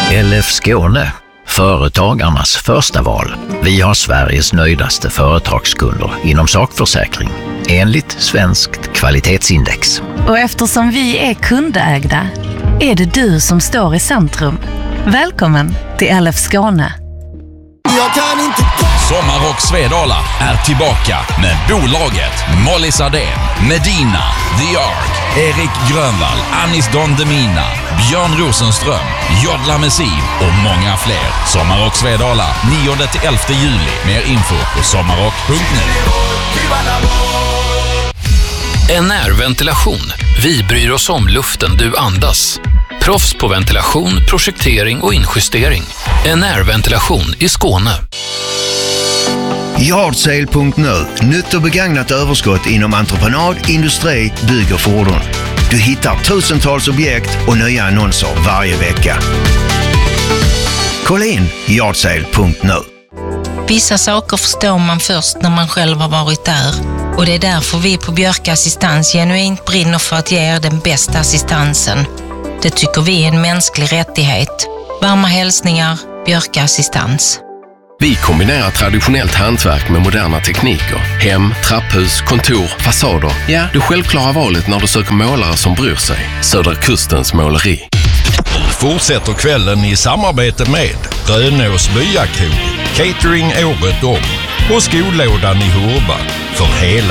LF Skåne, företagarnas första val. Vi har Sveriges nöjdaste företagskunder inom sakförsäkring, enligt Svenskt kvalitetsindex. Och eftersom vi är kundägda är det du som står i centrum. Välkommen till LF Skåne. Sommarrock Svedala är tillbaka med bolaget Molly Sardén, Medina, The Ark, Erik Grönvall, Anis Don Demina, Björn Rosenström, Jodla Messin och många fler. Sommarrock Svedala 9-11 juli. Mer info på sommarrock.nu. NR-ventilation. Vi bryr oss om luften du andas. Proffs på ventilation, projektering och injustering. NR-ventilation i Skåne. Yardsale.nu. Nytt och begagnat överskott inom entreprenad, industri, bygg och fordon. Du hittar tusentals objekt och nya annonser varje vecka. Kolla in Yardsale.nu. Vissa saker förstår man först när man själv har varit där. Och det är därför vi på Björka Assistans genuint brinner för att ge er den bästa assistansen. Det tycker vi är en mänsklig rättighet. Varma hälsningar, Björka Assistans. Vi kombinerar traditionellt hantverk med moderna tekniker. Hem, trapphus, kontor, fasader. Ja, det självklara valet när du söker målare som bryr sig. Södra Kustens måleri. Fortsätter kvällen i samarbete med Rönås Byakrog, catering året om och skolådan i Hurba för hela